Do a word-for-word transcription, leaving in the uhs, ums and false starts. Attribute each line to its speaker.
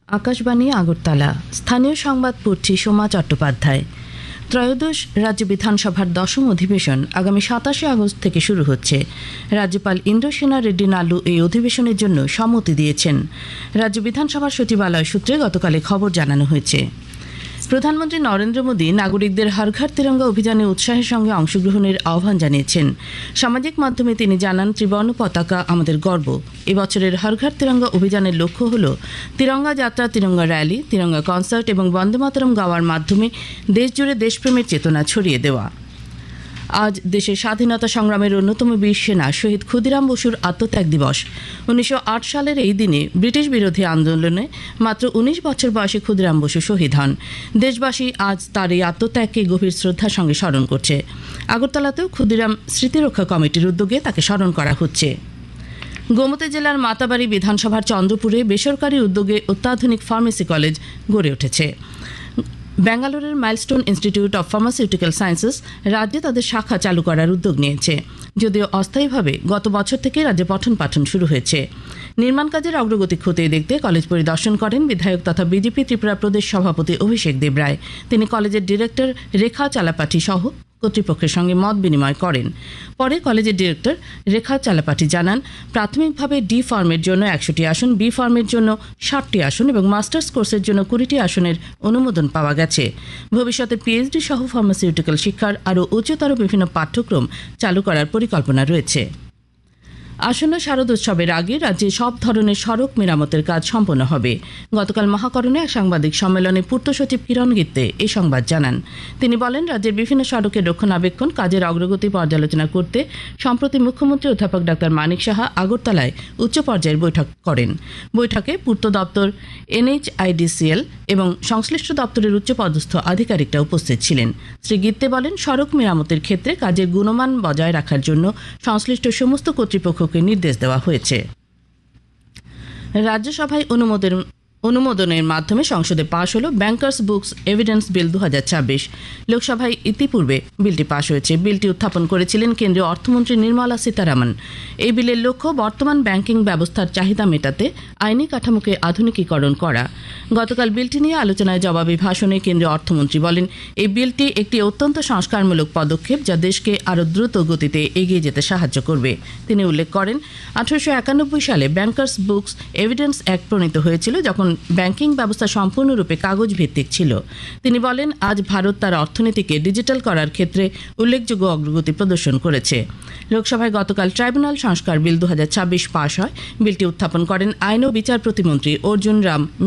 Speaker 1: আকাশবাণী আগরতলা। স্থানীয় সংবাদ পড়ছি সোমা চট্টোপাধ্যায়। ত্রয়োদশ রাজ্য বিধানসভার দশম অধিবেশন আগামী সাতাশে আগস্ট থেকে শুরু হচ্ছে। রাজ্যপাল ইন্দ্রসেনা রেড্ডি নালু এই অধিবেশনের জন্য সম্মতি দিয়েছেন। রাজ্য বিধানসভার সচিবালয় সূত্রে গতকাল খবর জানানো হয়েছে। প্রধানমন্ত্রী নরেন্দ্র মোদী নাগরিকদের হর ঘর তিরঙ্গা অভিযানে উৎসাহের সঙ্গে অংশগ্রহণের আহ্বান জানিয়েছেন। সামাজিক মাধ্যমে তিনি জানান, ত্রিবর্ণ পতাকা আমাদের গর্ব। এবছরের হর ঘর তিরঙ্গা অভিযানের লক্ষ্য হল তিরঙ্গা যাত্রা, তিরঙ্গা র্যালি, তিরঙ্গা কনসার্ট এবং বন্দে মাতরম গাওয়ার মাধ্যমে দেশজুড়ে দেশপ্রেমের চেতনা ছড়িয়ে দেওয়া। আজ দেশের স্বাধীনতা সংগ্রামের অন্যতম বীর সেনা শহীদ ক্ষুদিরাম বসুর আত্মত্যাগ দিবস। উনিশশো আট সালের এই দিনে ব্রিটিশ বিরোধী আন্দোলনে মাত্র উনিশ বছর বয়সে ক্ষুদিরাম বসু শহীদ হন। দেশবাসী আজ তার এই আত্মত্যাগকে গভীর শ্রদ্ধার সঙ্গে স্মরণ করছে। আগরতলাতেও ক্ষুদিরাম স্মৃতিরক্ষা কমিটির উদ্যোগে তাকে স্মরণ করা হচ্ছে। গোমতী জেলার মাতাবাড়ি বিধানসভার চন্দ্রপুরে বেসরকারি উদ্যোগে অত্যাধুনিক ফার্মেসি কলেজ গড়ে উঠেছে। ব্যাঙ্গালোরের milestone institute of pharmaceutical sciences রাজ্যে তাদের শাখা চালু করার উদ্যোগ নিয়েছে। যদিও অস্থায়ীভাবে গত বছর থেকে রাজ্যে পঠন পাঠন শুরু হয়েছে। নির্মাণ কাজের অগ্রগতি খতিয়ে দেখতে কলেজ পরিদর্শন করেন বিধায়ক তথা বিজেপি ত্রিপুরা প্রদেশ সভাপতি অভিষেক দেবরায়। তিনি কলেজের ডিরেক্টর রেখা চালাপাঠি সহ কর্তৃপক্ষের সঙ্গে মত বিনিময় করেন। পরে কলেজের ডিরেক্টর রেখা চালাপাঠি জানান, প্রাথমিকভাবে ডি ফর্মের জন্য একশোটি আসন, বি ফর্মের জন্য ষাটটি আসন এবং মাস্টার্স কোর্সের জন্য কুড়িটি আসনের অনুমোদন পাওয়া গেছে। ভবিষ্যতে পিএইচডি সহ ফার্মাসিউটিক্যাল শিক্ষার আরও উচ্চতর বিভিন্ন পাঠ্যক্রম চালু করার পরিকল্পনা রয়েছে। আসন্ন শারদোৎসবের আগে রাজ্যে সব ধরনের সড়ক মেরামতের কাজ সম্পন্ন হবে। গতকাল মহাকরণে এক সাংবাদিক সম্মেলনে পূর্ত সচিব কিরণ গিত্তে এই সংবাদ জানান। তিনি বলেন, রাজ্যের বিভিন্ন সড়কের রক্ষণাবেক্ষণ কাজের অগ্রগতি পর্যালোচনা করতে সম্প্রতি মুখ্যমন্ত্রী অধ্যাপক ডাক্তার মানিক সাহা আগরতলায় উচ্চ পর্যায়ের বৈঠক করেন। বৈঠকে পূর্ত দপ্তর, এনএইচআইডিসিএল এবং সংশ্লিষ্ট দপ্তরের উচ্চপদস্থ আধিকারিকরা উপস্থিত ছিলেন। শ্রী গিত্তে বলেন, সড়ক মেরামতের ক্ষেত্রে কাজের গুণমান বজায় রাখার জন্য সংশ্লিষ্ট সমস্ত কর্তৃপক্ষ নির্দেশ দেওয়া হয়েছে। রাজ্যসভায় অনুমোদন অনুমোদনের মাধ্যমে সংসদে পাশ হল ব্যাংকার্স বুকস এভিডেন্স বিল দু হাজার ছাব্বিশ। লোকসভায় ইতিপূর্বে বিলটি পাশ হয়েছে। বিলটি উত্থাপন করেছিলেন কেন্দ্রীয় অর্থমন্ত্রী নির্মলা সীতারামন। এই বিলের লক্ষ্য বর্তমান ব্যাংকিং ব্যবস্থার চাহিদা মেটাতে আইনি কাঠামোকে আধুনিকীকরণ করা। গতকাল বিলটি নিয়ে আলোচনায় জবাবি ভাষণে কেন্দ্রীয় অর্থমন্ত্রী বলেন, এই বিলটি একটি অত্যন্ত সংস্কারমূলক পদক্ষেপ যা দেশকে আরও দ্রুত গতিতে এগিয়ে যেতে সাহায্য করবে। তিনি উল্লেখ করেন, আঠারোশো একানব্বই সালে ব্যাংকার্স বুকস এভিডেন্স অ্যাক্ট প্রণীত হয়েছিল, যখন ব্যাংকিং ব্যবস্থা সম্পূর্ণরূপে কাগজ ভিত্তিক ছিল। তিনি বলেন, আজ ভারত তার অর্থনীতিকে ডিজিটাল করার ক্ষেত্রে উল্লেখযোগ্য অগ্রগতি প্রদর্শন করেছে। লোকসভায় গতকাল ট্রাইব্যুনাল সংস্কার বিল দু হাজার ছাব্বিশ পাশ হয়। বিলটি উত্থাপন করেন আইন ও বিচার প্রতিমন্ত্রী অর্জুন রাম